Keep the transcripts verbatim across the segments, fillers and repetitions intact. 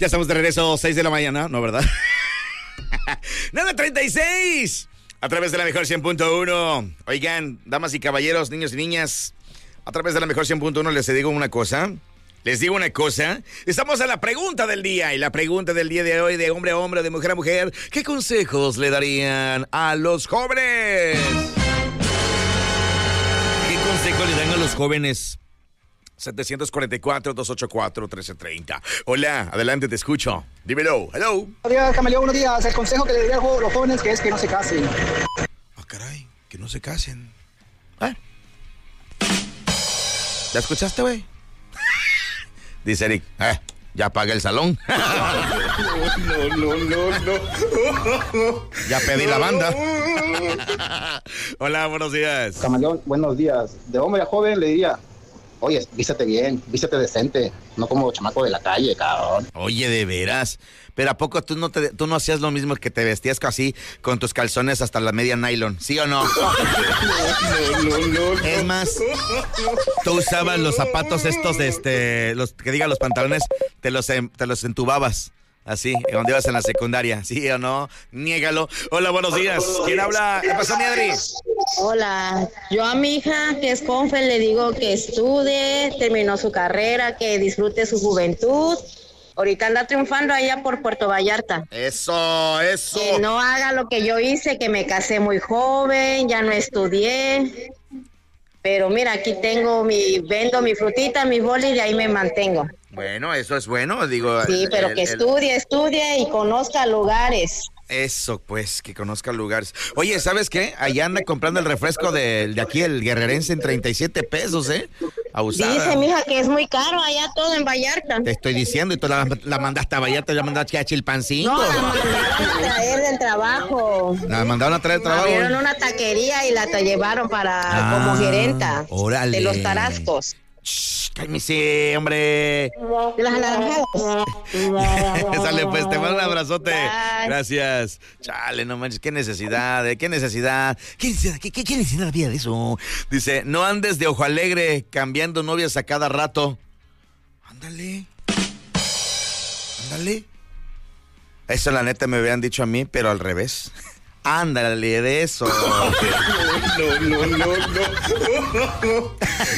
Ya estamos de regreso, seis de la mañana, ¿no, verdad? nueve treinta y seis. A través de la mejor cien punto uno. Oigan, damas y caballeros, niños y niñas, a través de la mejor cien punto uno les digo una cosa. Les digo una cosa. Estamos en la pregunta del día. Y la pregunta del día de hoy, de hombre a hombre, de mujer a mujer, ¿qué consejos le darían a los jóvenes? ¿Qué consejo le dan a los jóvenes? setecientos cuarenta y cuatro, doscientos ochenta y cuatro, trece treinta. Hola, adelante, te escucho. Dímelo, hello. Buenos días, Camaleón, buenos días. El consejo que le diría a los jóvenes que es que no se casen. Ah, caray, que no se casen. ¿Eh? ¿Ya escuchaste, güey? Dice Eric, eh, ya pagué el salón. No, no, no, no. Ya pedí la banda. Hola, buenos días. Camaleón, buenos días. De hombre a joven le diría, oye, vístete bien, vístete decente, no como chamaco de la calle, cabrón. Oye, de veras. Pero ¿a poco tú no te, tú no hacías lo mismo, que te vestías así con tus calzones hasta la media nylon? ¿Sí o no? No, no, no, no. Es más, tú usabas los zapatos estos de este, los que diga los pantalones, te los, te los entubabas. Así, cuando ibas en la secundaria, ¿sí o no? Niégalo. Hola, buenos días. ¿Quién habla? ¿Qué pasó, mi Adri? Hola, yo a mi hija, que es confe, le digo que estudie, terminó su carrera, que disfrute su juventud. Ahorita anda triunfando allá por Puerto Vallarta. Eso, eso. Que no haga lo que yo hice, que me casé muy joven, ya no estudié. Pero mira, aquí tengo mi, vendo mi frutita, mi boli, y ahí me mantengo. Bueno, eso es bueno, digo. Sí, pero el, que el, estudie, estudie y conozca lugares. Eso, pues, que conozca lugares. Oye, ¿sabes qué? Allá anda comprando el refresco de, de aquí, el guerrerense, en treinta y siete pesos, ¿eh? Abusada. Dice, mija, que es muy caro allá todo en Vallarta. Te estoy diciendo, y tú la, la mandaste a Vallarta, la mandaste a Chilpancingo. No, la mandaron a traer del trabajo. La mandaron a traer del trabajo. Abrieron una taquería y la te llevaron para Ah, como gerenta. Órale. De los tarascos. Shh, cálmese, hombre. De las anaranjadas. Sale, pues, te mando un abrazote. Bye. Gracias. Chale, no manches, qué necesidad, ¿eh? Qué necesidad. ¿Qué necesidad? ¿Qué, qué, qué necesidad había de eso? Dice, no andes de ojo alegre cambiando novias a cada rato. Ándale. Ándale. Eso la neta me habían dicho a mí, pero al revés. Ándale de eso. No, no, no, no.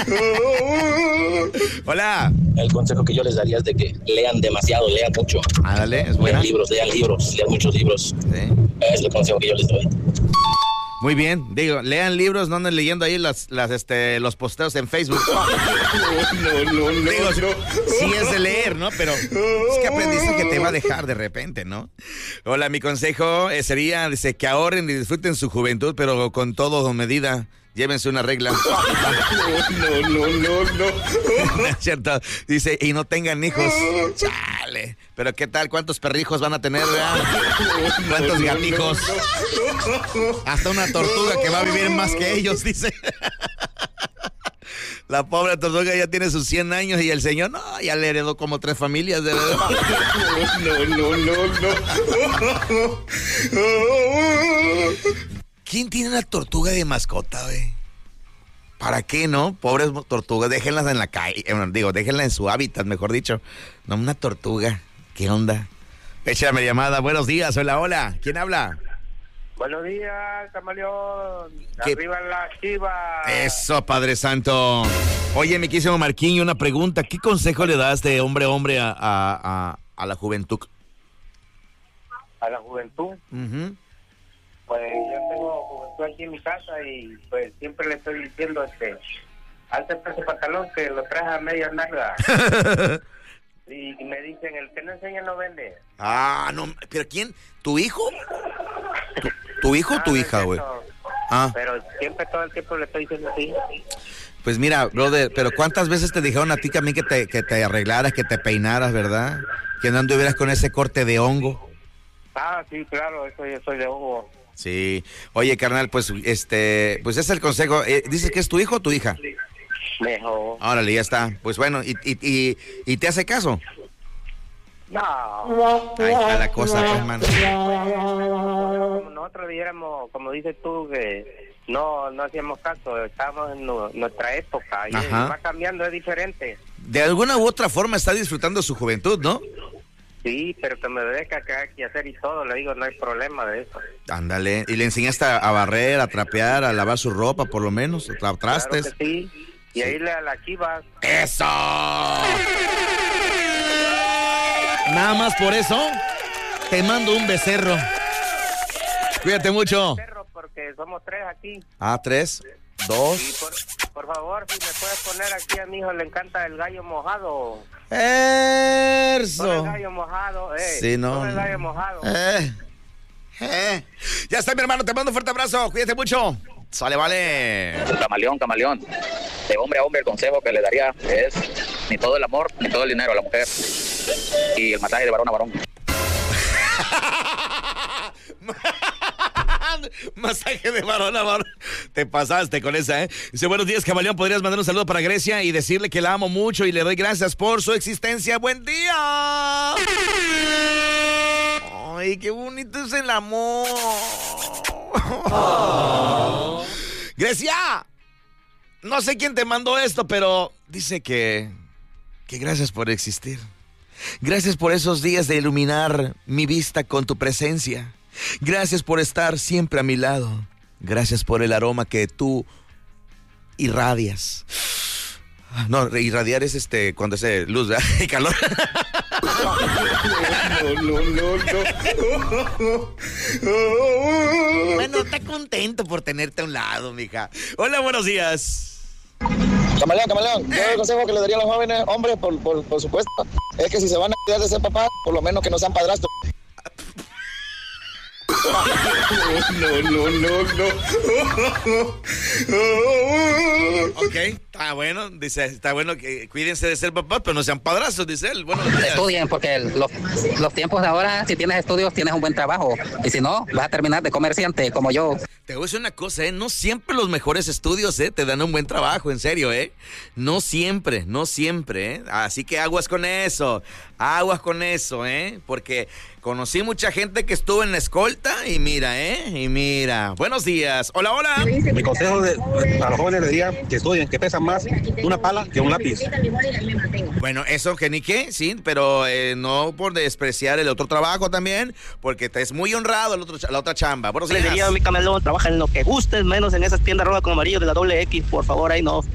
Hola. El consejo que yo les daría es de que lean demasiado, lean mucho. Ándale, es buena. Lean libros, lean libros, lean muchos libros. Sí. Es el consejo que yo les doy. Muy bien, digo, lean libros, no anden leyendo ahí las, las, este, los posteos en Facebook. No, no, no, Digo, no. sí es de leer, ¿no? Pero es que aprendiste que te va a dejar de repente, ¿no? Hola, mi consejo eh, sería, dice, que ahorren y disfruten su juventud, pero con todo medida. Llévense una regla. No, no, no, no. ¿Es cierto? Dice, y no tengan hijos. Chale. Pero ¿qué tal? ¿Cuántos perrijos van a tener, verdad? ¿Cuántos gatijos? Hasta una tortuga que va a vivir más que ellos, dice. La pobre tortuga ya tiene sus cien años y el señor, no, ya le heredó como tres familias, de verdad. No, no, no, no. ¿Quién tiene una tortuga de mascota, güey? ¿Para qué, no? Pobres tortugas, déjenlas en la calle, eh, digo, déjenlas en su hábitat, mejor dicho. No, una tortuga, ¿qué onda? Échame llamada, buenos días, hola, hola, ¿quién habla? Buenos días, Camaleón. ¿Qué? Arriba la chiva. Eso, Padre Santo. Oye, mi quísimo Marquinho, una pregunta, ¿qué consejo le das de hombre a hombre a, a, a, a la juventud? A la juventud. Uh-huh. Pues yo tengo juventud aquí en mi casa y pues siempre le estoy diciendo este, alce ese pantalón que lo traes a media nalga. Y me dicen, el que no enseña no vende. Ah, no, ¿pero quién? ¿Tu hijo? ¿Tu, tu hijo o tu Ah, no hija, es güey? eso. Ah, Pero siempre, todo el tiempo le estoy diciendo así. pues mira, brother, pero ¿cuántas veces te dijeron a ti que a mí que te, que te arreglaras, que te peinaras, verdad? Que no anduvieras con ese corte de hongo. Ah, sí, claro, eso yo soy de Hugo. Sí. Oye, carnal, pues este, pues ese es el consejo. Eh, ¿Dices que es tu hijo o tu hija? Mejor. Órale, ya está. Pues bueno, ¿y, y, y, y te hace caso? No. Ahí está la cosa, pues, hermano. Como nosotros dijéramos, como dices tú, que no no hacíamos caso, estábamos en nu- nuestra época y Ajá. va cambiando, es diferente. De alguna u otra forma está disfrutando su juventud, ¿no? Sí, pero que me deja que haga que hacer y todo, le digo, no hay problema de eso. Ándale, y le enseñaste a, a barrer, a trapear, a lavar su ropa, por lo menos, tra trastes. Claro que sí, y ahí le a las chivas. ¡Eso! Nada más por eso, te mando un becerro. Cuídate mucho. Becerro, porque somos tres aquí. Ah, tres, dos. Y por, por favor, si me puedes poner aquí a mi hijo, le encanta el gallo mojado. Eso. Pon el gallo mojado, eh. Sí, no. Pon el gallo mojado. Eh. Eh. Ya está, mi hermano, te mando un fuerte abrazo. Cuídate mucho. Sale, vale. Camaleón, camaleón. De hombre a hombre, el consejo que le daría es ni todo el amor, ni todo el dinero a la mujer. Y el masaje de varón a varón. Masaje de varón a varón. Te pasaste con esa, ¿eh? Dice, buenos días, camaleón. ¿Podrías mandar un saludo para Grecia y decirle que la amo mucho y le doy gracias por su existencia? ¡Buen día! Ay, qué bonito es el amor. Oh. Grecia, no sé quién te mandó esto, pero dice que, que gracias por existir. Gracias por esos días de iluminar mi vista con tu presencia. Gracias por estar siempre a mi lado. Gracias por el aroma que tú irradias. No, irradiar es este cuando hace luz, ¿verdad? Y calor. No, no, no, no. Bueno, está contento por tenerte a un lado, mija. Hola, buenos días. Camaleón, camaleón, yo el consejo que le daría a los jóvenes, hombres, por, por, por supuesto, es que si se van a cuidar de ser papás, por lo menos que no sean padrastros. No, no, no, no. Ok, está bueno, dice, está bueno que cuídense de ser papás, pero no sean padrastros, dice él. Bueno, estudien, porque los, los tiempos de ahora, si tienes estudios, tienes un buen trabajo. Y si no, vas a terminar de comerciante, como yo. Te voy a decir una cosa, ¿eh? No siempre los mejores estudios, ¿eh? Te dan un buen trabajo, en serio, ¿eh? No siempre, no siempre, ¿eh? Así que aguas con eso, aguas con eso, ¿eh? Porque conocí mucha gente que estuvo en la escolta y mira, ¿eh? Y mira. Buenos días. Hola, hola. Mi consejo de, a los jóvenes le diría que estudien, que pesan más una pala que un lápiz. Bueno, eso que ni qué, sí, pero eh, no por despreciar el otro trabajo también, porque te es muy honrado el otro, la otra chamba. Buenos días. Le diría a mi camelón, trabaja en lo que gustes, menos en esas tiendas rojas con amarillo de la doble X, por favor, ahí no.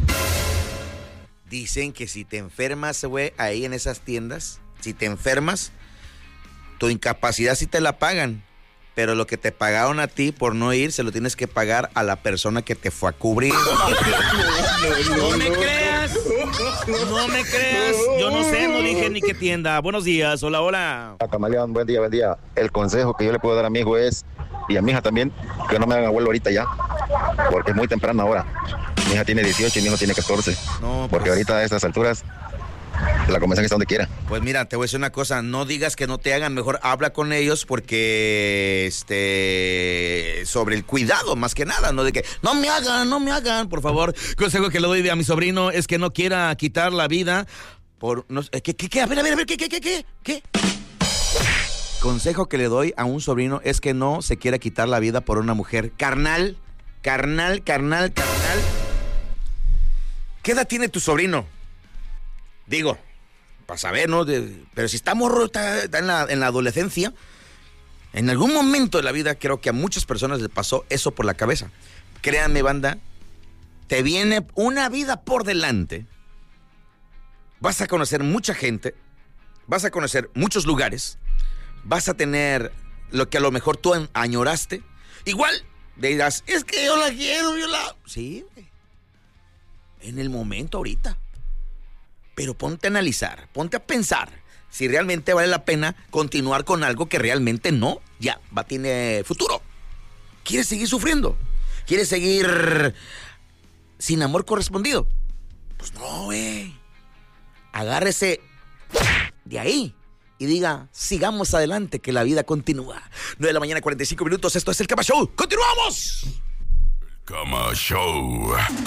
Dicen que si te enfermas, güey, ahí en esas tiendas, si te enfermas, tu incapacidad sí te la pagan, pero lo que te pagaron a ti por no ir, se lo tienes que pagar a la persona que te fue a cubrir. No me creas, no me creas, yo no sé, no dije ni qué tienda. Buenos días, hola, hola. Camaleón, buen día, buen día. El consejo que yo le puedo dar a mi hijo es, y a mi hija también, que no me hagan abuelo ahorita ya, porque es muy temprano ahora. Mi hija tiene dieciocho y mi hijo tiene catorce, no, porque pues... ahorita a estas alturas la comienzan a estar donde quiera. Pues mira, te voy a decir una cosa, no digas que no te hagan, mejor habla con ellos porque, este, sobre el cuidado más que nada, no de que, no me hagan, no me hagan, por favor. Consejo que le doy a mi sobrino es que no quiera quitar la vida por, no, ¿qué, qué, qué? A ver, a ver, a ver, ¿qué, qué, qué, qué, qué? Consejo que le doy a un sobrino es que no se quiera quitar la vida por una mujer. Carnal, carnal, carnal, carnal. ¿Qué edad tiene tu sobrino? Digo, para saber, ¿no? De, pero si está morro, está, está en, la, en la adolescencia, en algún momento de la vida creo que a muchas personas les pasó eso por la cabeza. Créanme, banda, te viene una vida por delante. Vas a conocer mucha gente, vas a conocer muchos lugares, vas a tener lo que a lo mejor tú añoraste. Igual dirás, es que yo la quiero, yo la... Sí, en el momento ahorita. Pero ponte a analizar, ponte a pensar si realmente vale la pena continuar con algo que realmente no, ya, va, tiene futuro. ¿Quieres seguir sufriendo? ¿Quieres seguir sin amor correspondido? Pues no, güey. Agárrese de ahí y diga, sigamos adelante, que la vida continúa. nueve de la mañana, cuarenta y cinco minutos, esto es El Cama Show. ¡Continuamos! Cama Show.